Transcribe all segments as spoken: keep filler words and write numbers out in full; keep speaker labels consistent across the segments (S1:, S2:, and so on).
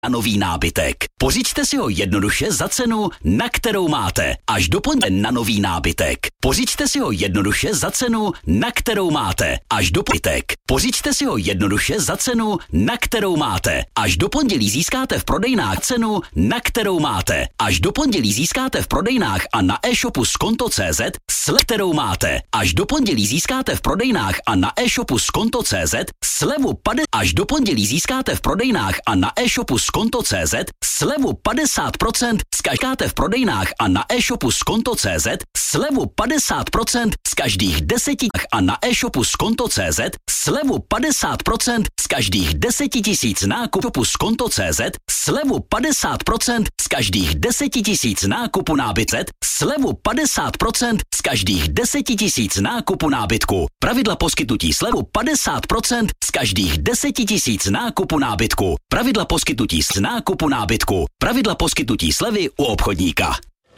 S1: a nový nábytek. Pořiďte si ho jednoduše za cenu, na kterou máte. Až do pondělí na nový nábytek. Pořiďte si ho jednoduše za cenu, na kterou máte. Až do pondělí. Pořiďte si ho jednoduše za cenu, na kterou máte. Až do pondělí získáte v prodejnách cenu, na kterou máte. Až do pondělí získáte v prodejnách a na e-shopu skonto tečka cé zet slev, kterou máte. Až do pondělí získáte v prodejnách a na e-shopu skonto tečka cé zet slevu padesát. Až do pondělí získáte v prodejnách a na e-shopu skonto tečka cé zet slevu padesát procent. Získáte v prodejnách a na e-shopu skonto tečka cé zet slevu padesát procent z každých deseti a na e-shopu skonto tečka cé zet slevu padesát procent z každých deseti tisíc nákupů skonto tečka cé zet slevu padesát procent z každých deseti tisíc nákupu nábytek slevu padesát procent z každých deseti tisíc nákupu nábytku. Pravidla poskytnutí slevu padesát procent z každých deseti tisíc nákupu nábytku. Pravidla poskytnutí z nákupu nábytku. Pravidla poskytnutí slevy u obchodníka.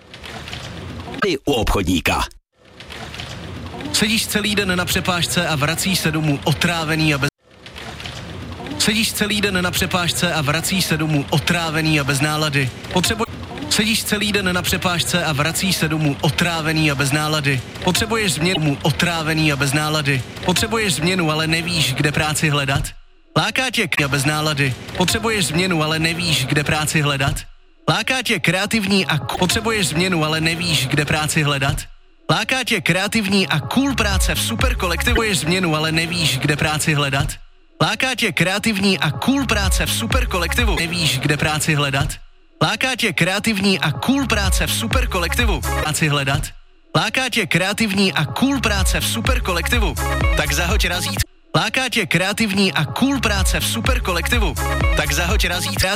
S1: U obchodníka.
S2: Sedíš celý den na přepážce a vracíš se domů otrávený a bez... Sedíš celý den na přepážce a vracíš se domů otrávený a bez nálady. Potřebuj... Sedíš celý den na přepážce a vracíš se domů otrávený a bez nálady. Potřebuješ změnu, otrávený a bez nálady. Potřebuješ změnu, ale nevíš, kde práci hledat. Láká tě a bez nálady. Potřebuješ změnu, ale nevíš, kde práci hledat. Láká tě kreativní a k... Potřebuješ změnu, ale nevíš, kde práci hledat. Láká tě kreativní a cool práce v super kolektivu. Potřebuješ změnu, ale nevíš, kde práci hledat. Láká tě kreativní a cool práce v super kolektivu. Nevíš, kde práci hledat. Láká tě kreativní a cool práce v super kolektivu. Práci hledat. Láká tě kreativní a cool práce v super kolektivu. Tak zahoď razítko. Láká tě kreativní a cool práce v super kolektivu. Tak zahoď razítko.